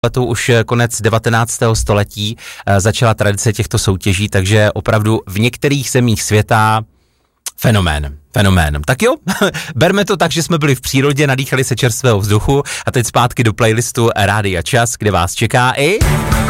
letu už konec 19. století začala tradice těchto soutěží, takže opravdu v některých zemích světa fenomén. Tak jo, berme to tak, že jsme byli v přírodě, nadýchali se čerstvého vzduchu a teď zpátky do playlistu Rádia Čas, kde vás čeká i...